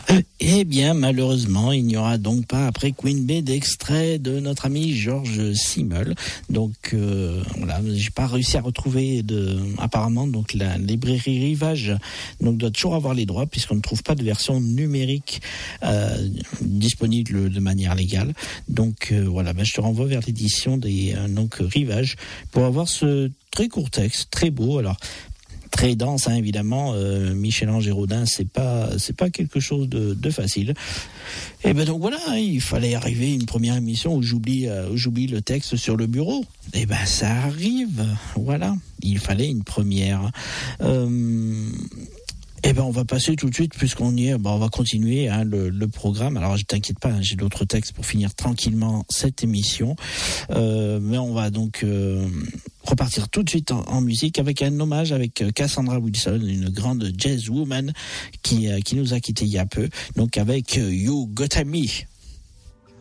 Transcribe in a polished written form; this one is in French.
Eh bien, malheureusement, il n'y aura donc pas après Queen Bee d'extrait de notre ami Georges Simmel. Donc voilà, j'ai pas réussi à retrouver apparemment donc la librairie Rivage donc doit toujours avoir les droits puisqu'on ne trouve pas de version numérique disponible de manière légale. Donc voilà, je te renvoie vers l'édition des donc Rivage pour avoir ce très court texte, très beau. Alors très dense, évidemment. Michel-Ange Rodin, c'est pas quelque chose de facile. Et ben donc voilà, il fallait arriver à une première émission où j'oublie le texte sur le bureau. Et ben ça arrive, voilà. Il fallait une première. Eh ben on va passer tout de suite puisqu'on y est. On va continuer le programme. Alors je t'inquiète pas, j'ai d'autres textes pour finir tranquillement cette émission. Mais on va donc repartir tout de suite en musique avec un hommage avec Cassandra Wilson, une grande jazzwoman qui nous a quittés il y a peu. Donc avec You Got Me.